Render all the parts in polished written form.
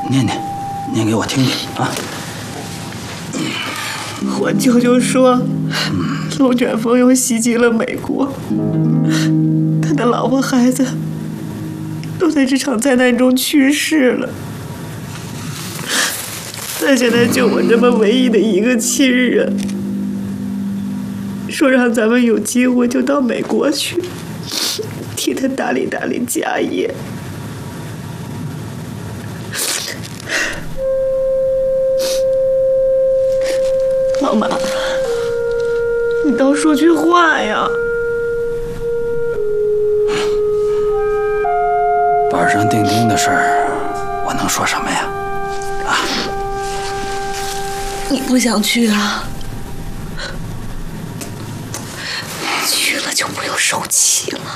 念给我听听啊。 我舅舅说，龙卷风又袭击了美国，他的老婆孩子都在这场灾难中去世了。他现在就我这么唯一的一个亲人，说让咱们有机会就到美国去，替他打理打理家业。老马，你倒说句话呀！ 板上钉钉的事儿，我能说什么呀？啊！ 你不想去啊？去了就不要受气了。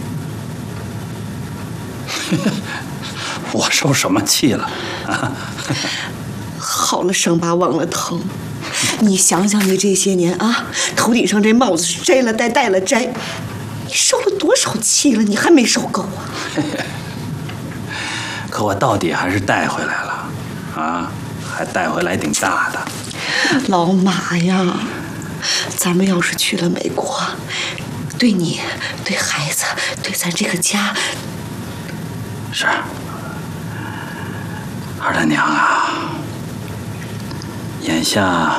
我受什么气了？啊！ 好了伤疤忘了疼。你想想，你这些年啊，头顶上这帽子是摘了戴，戴了摘，你受了多少气了？你还没受够啊？ 可我到底还是带回来了，啊，还带回来挺大的。 老马呀，咱们要是去了美国，对你、对孩子、对咱这个家， 是。二大娘啊，眼下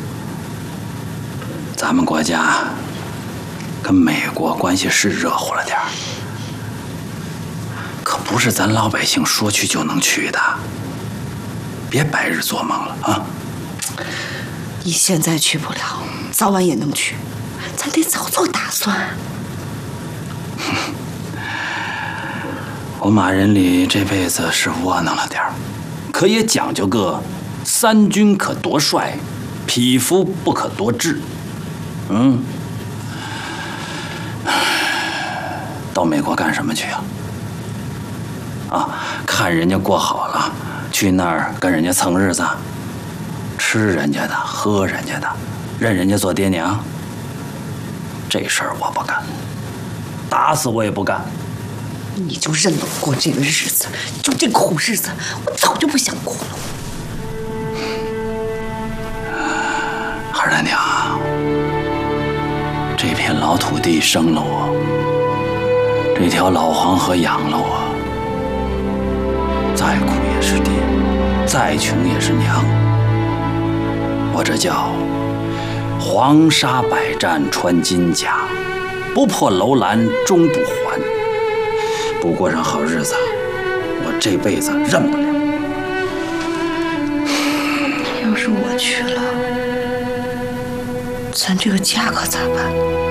咱们国家跟美国关系是热乎了点儿，可不是咱老百姓说去就能去的，别白日做梦了啊！ 你现在去不了，早晚也能去，咱得早做打算。 我马仁礼这辈子是窝囊了点儿，可也讲究个三军可夺帅，匹夫不可夺志。到美国干什么去啊？啊，看人家过好了，去那儿跟人家蹭日子，吃人家的，喝人家的，认人家做爹娘。这事儿我不干，打死我也不干。 你就认了过这个日子，就这苦日子，我早就不想过了。 二大娘，这片老土地生了我，这条老黄河养了我，再苦也是爹，再穷也是娘。我这叫黄沙百战穿金甲，不破楼兰终不还。不过上好日子，我这辈子认不了。 要是我去了，咱这个家可咋办？